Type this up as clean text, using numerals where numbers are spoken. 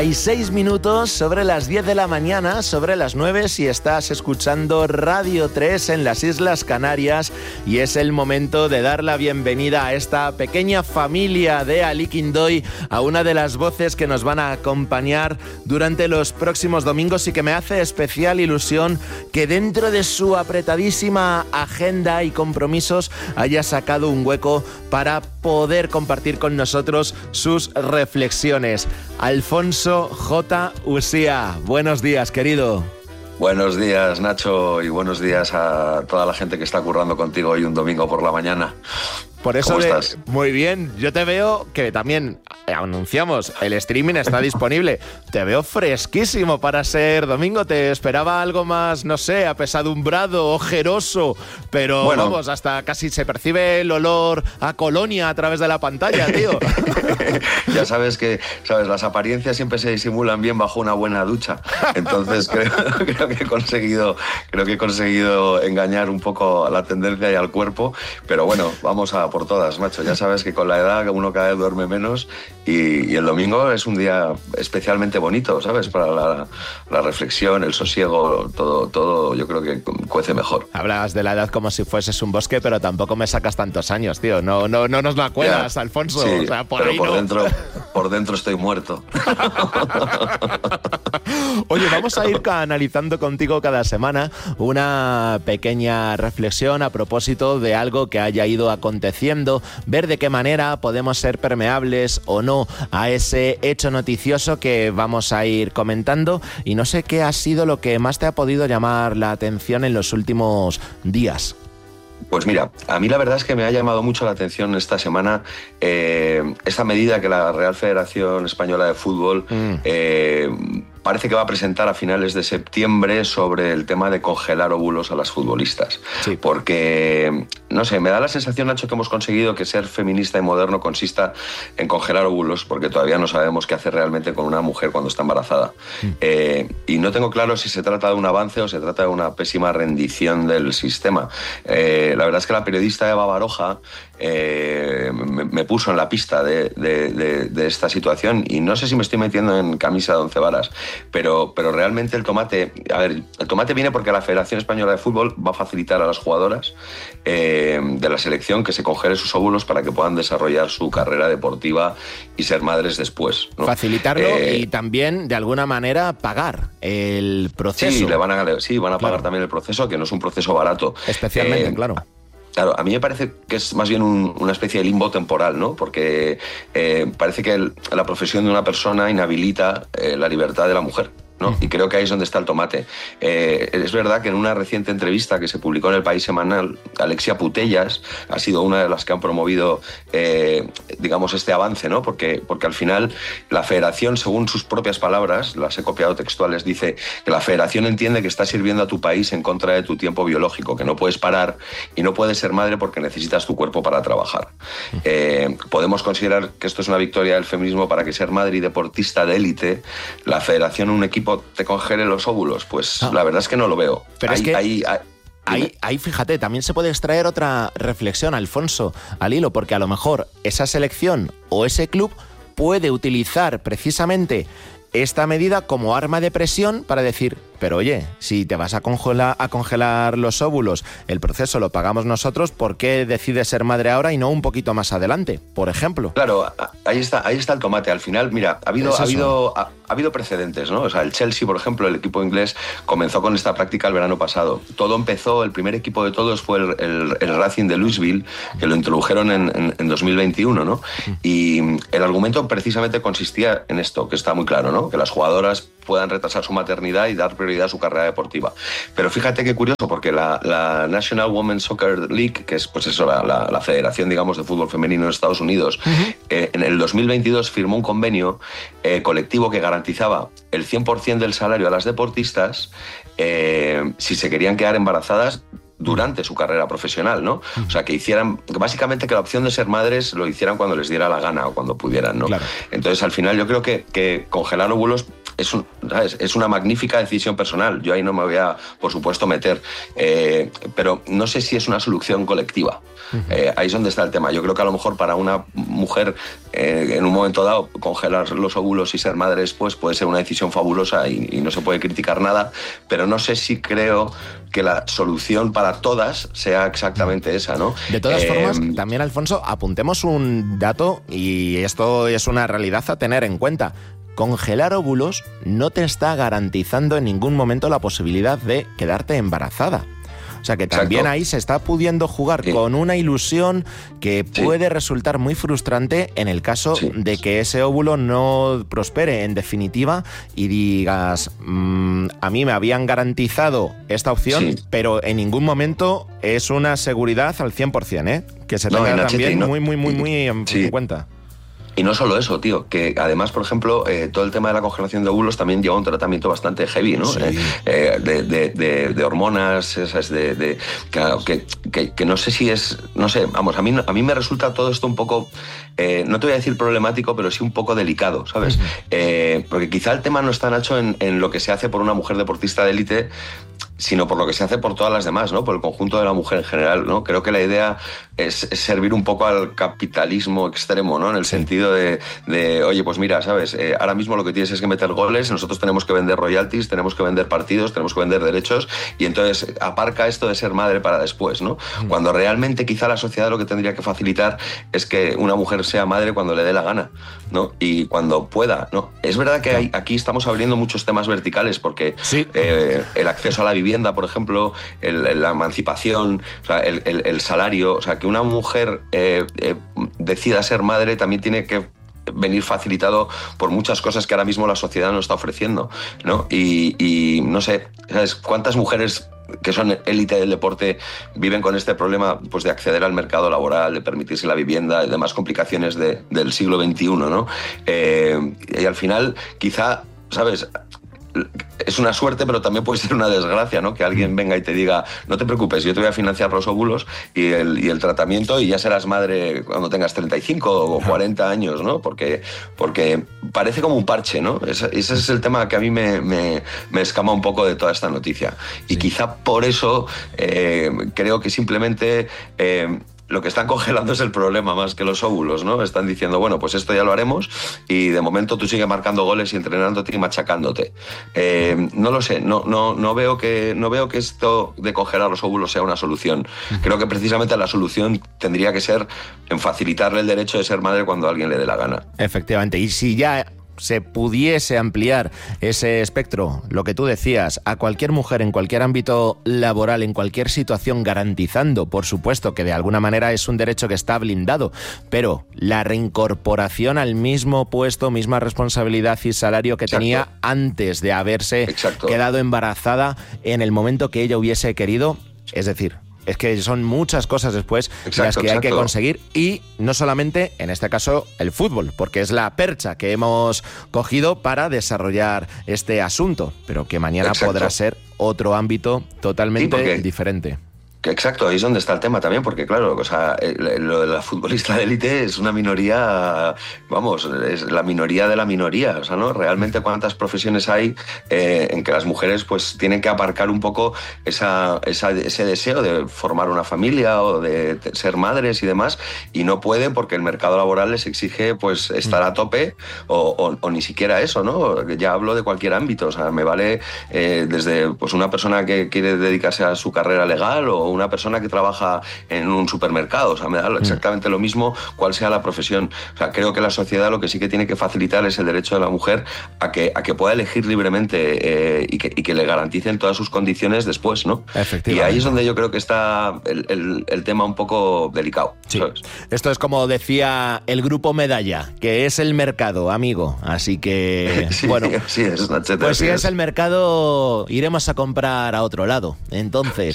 Hay 6 minutos sobre las 10 de la mañana, sobre las 9 si estás escuchando Radio 3 en las Islas Canarias, y es el momento de dar la bienvenida a esta pequeña familia de Aliquindoy, a una de las voces que nos van a acompañar durante los próximos domingos, y que me hace especial ilusión que dentro de su apretadísima agenda y compromisos haya sacado un hueco para poder compartir con nosotros sus reflexiones. Alfonso J. Usía, buenos días, querido. Buenos días, Nacho, y buenos días a toda la gente que está currando contigo hoy un domingo por la mañana. Por eso ¿Cómo estás? Muy bien, yo te veo que también anunciamos, el streaming está disponible. Te veo fresquísimo para ser domingo. Te esperaba algo más, no sé, apesadumbrado, ojeroso, pero bueno, vamos, hasta casi se percibe el olor a colonia a través de la pantalla, tío. Ya sabes que, las apariencias siempre se disimulan bien bajo una buena ducha. Entonces creo que he conseguido engañar un poco a la tendencia y al cuerpo, pero bueno, vamos a por todas, macho. Ya sabes que con la edad uno cada vez duerme menos, y el domingo es un día especialmente bonito, ¿sabes? Para la reflexión, el sosiego, todo yo creo que cuece mejor. Hablas de la edad como si fueses un bosque, pero tampoco me sacas tantos años, tío. No nos la cuelas, ya, Alfonso. Sí, o sea, pero por dentro estoy muerto. Oye, vamos a ir analizando contigo cada semana una pequeña reflexión a propósito de algo que haya ido aconteciendo, ver de qué manera podemos ser permeables o no a ese hecho noticioso que vamos a ir comentando, y no sé qué ha sido lo que más te ha podido llamar la atención en los últimos días. Pues mira, a mí la verdad es que me ha llamado mucho la atención esta semana esta medida que la Real Federación Española de Fútbol parece que va a presentar a finales de septiembre sobre el tema de congelar óvulos a las futbolistas. Sí. Porque, no sé, me da la sensación, Nacho, que hemos conseguido que ser feminista y moderno consista en congelar óvulos, porque todavía no sabemos qué hacer realmente con una mujer cuando está embarazada. Y no tengo claro si se trata de un avance o se trata de una pésima rendición del sistema. La verdad es que la periodista Eva Baroja me puso en la pista de esta situación, y no sé si me estoy metiendo en camisa de 11 varas, pero realmente el tomate viene porque la Federación Española de Fútbol va a facilitar a las jugadoras de la selección que se congelen sus óvulos para que puedan desarrollar su carrera deportiva y ser madres después, ¿no? Facilitarlo y también, de alguna manera, pagar el proceso. Sí, van a pagar también el proceso, que no es un proceso barato. Especialmente, claro. Claro, a mí me parece que es más bien una especie de limbo temporal, ¿no? Porque parece que la profesión de una persona inhabilita la libertad de la mujer, ¿no? Y creo que ahí es donde está el tomate. Es verdad que en una reciente entrevista que se publicó en El País Semanal, Alexia Putellas ha sido una de las que han promovido, digamos, este avance, ¿no? Porque al final la Federación, según sus propias palabras, las he copiado textuales, dice que la Federación entiende que está sirviendo a tu país en contra de tu tiempo biológico, que no puedes parar y no puedes ser madre porque necesitas tu cuerpo para trabajar. Podemos considerar que esto es una victoria del feminismo para que ser madre y deportista de élite, la Federación, un equipo, te congele los óvulos. Pues la verdad es que no lo veo. Pero ahí, fíjate, también se puede extraer otra reflexión, Alfonso, al hilo, porque a lo mejor esa selección o ese club puede utilizar precisamente esta medida como arma de presión para decir: pero oye, si te vas a congelar los óvulos, el proceso lo pagamos nosotros, ¿por qué decides ser madre ahora y no un poquito más adelante, por ejemplo? Claro, ahí está el tomate. Al final, mira, ha habido precedentes, ¿no? O sea, el Chelsea, por ejemplo, el equipo inglés, comenzó con esta práctica el verano pasado. Todo empezó, el primer equipo de todos fue el Racing de Louisville, que lo introdujeron en 2021, ¿no? Y el argumento precisamente consistía en esto, que está muy claro, ¿no? Que las jugadoras puedan retrasar su maternidad y dar prioridad a su carrera deportiva. Pero fíjate qué curioso, porque la National Women's Soccer League, que es pues eso, la federación, digamos, de fútbol femenino en Estados Unidos, en el 2022 firmó un convenio colectivo que garantizaba el 100% del salario a las deportistas si se querían quedar embarazadas durante su carrera profesional, ¿no? O sea, que básicamente que la opción de ser madres lo hicieran cuando les diera la gana o cuando pudieran, ¿no? Claro. Entonces, al final, yo creo que congelar óvulos es una magnífica decisión personal. Yo ahí no me voy a, por supuesto, meter. Pero no sé si es una solución colectiva. Ahí es donde está el tema. Yo creo que a lo mejor para una mujer, en un momento dado, congelar los óvulos y ser madre después puede ser una decisión fabulosa y no se puede criticar nada, pero no sé si creo que la solución para todas sea exactamente esa, ¿no? De todas formas, también, Alfonso, apuntemos un dato, y esto es una realidad a tener en cuenta. Congelar óvulos no te está garantizando en ningún momento la posibilidad de quedarte embarazada. O sea que también ahí se está pudiendo jugar con una ilusión que puede resultar muy frustrante en el caso de que ese óvulo no prospere en definitiva y digas, a mí me habían garantizado esta opción, pero en ningún momento es una seguridad al 100%, ¿eh? Que se tenga también muy en cuenta. Y no solo eso, tío, que además, por ejemplo, todo el tema de la congelación de óvulos también lleva un tratamiento bastante heavy, ¿no? Sí. De hormonas, esas que no sé si es, no sé, vamos, a mí me resulta todo esto un poco, no te voy a decir problemático, pero sí un poco delicado, ¿sabes? Porque quizá el tema no está, Nacho, en lo que se hace por una mujer deportista de élite, sino por lo que se hace por todas las demás, ¿no? Por el conjunto de la mujer en general, ¿no? Creo que la idea es servir un poco al capitalismo extremo, ¿no? En el sentido de oye, pues mira, ¿sabes? Ahora mismo lo que tienes es que meter goles, nosotros tenemos que vender royalties, tenemos que vender partidos, tenemos que vender derechos, y entonces aparca esto de ser madre para después, ¿no? Cuando realmente quizá la sociedad lo que tendría que facilitar es que una mujer sea madre cuando le dé la gana, ¿no? Y cuando pueda, ¿no? Es verdad que aquí estamos abriendo muchos temas verticales porque el acceso a la vivienda, por ejemplo, la emancipación, o sea, el salario, o sea, que una mujer decida ser madre también tiene que venir facilitado por muchas cosas que ahora mismo la sociedad nos está ofreciendo, ¿no? Y no sé, ¿sabes? ¿Cuántas mujeres que son élite del deporte viven con este problema, pues, de acceder al mercado laboral, de permitirse la vivienda y demás complicaciones del siglo XXI, ¿no? Y al final, quizá, ¿sabes?, es una suerte, pero también puede ser una desgracia, ¿no? Que alguien venga y te diga, no te preocupes, yo te voy a financiar los óvulos y el tratamiento y ya serás madre cuando tengas 35 o 40 años, ¿no? Porque parece como un parche, ¿no? Ese es el tema que a mí me escama un poco de toda esta noticia. Y quizá por eso creo que simplemente lo que están congelando es el problema más que los óvulos, ¿no? Están diciendo, bueno, pues esto ya lo haremos y de momento tú sigues marcando goles y entrenándote y machacándote. No lo sé, no veo que esto de congelar los óvulos sea una solución. Creo que precisamente la solución tendría que ser en facilitarle el derecho de ser madre cuando a alguien le dé la gana. Efectivamente, y si ya se pudiese ampliar ese espectro, lo que tú decías, a cualquier mujer en cualquier ámbito laboral, en cualquier situación, garantizando, por supuesto, que de alguna manera es un derecho que está blindado, pero la reincorporación al mismo puesto, misma responsabilidad y salario que tenía antes de haberse quedado embarazada en el momento que ella hubiese querido, es decir, es que son muchas cosas después las que hay que conseguir, y no solamente, en este caso, el fútbol, porque es la percha que hemos cogido para desarrollar este asunto, pero que mañana podrá ser otro ámbito totalmente diferente. Exacto, ahí es donde está el tema también, porque claro, o sea, lo de la futbolista de élite es una minoría, vamos, es la minoría de la minoría, o sea, ¿no? Realmente cuántas profesiones hay en que las mujeres pues tienen que aparcar un poco ese deseo de formar una familia o de ser madres y demás, y no pueden porque el mercado laboral les exige pues estar a tope o ni siquiera eso, ¿no? Ya hablo de cualquier ámbito, o sea, me vale desde pues una persona que quiere dedicarse a su carrera legal o una persona que trabaja en un supermercado, o sea, me da exactamente lo mismo cuál sea la profesión. O sea, creo que la sociedad lo que sí que tiene que facilitar es el derecho de la mujer a que pueda elegir libremente y que le garanticen todas sus condiciones después, ¿no? Y ahí es donde yo creo que está el tema un poco delicado, ¿sabes? Esto es como decía el grupo Medalla, que es el mercado, amigo. Así que, bueno, sí es, Nachete, pues si es el mercado, iremos a comprar a otro lado. Entonces,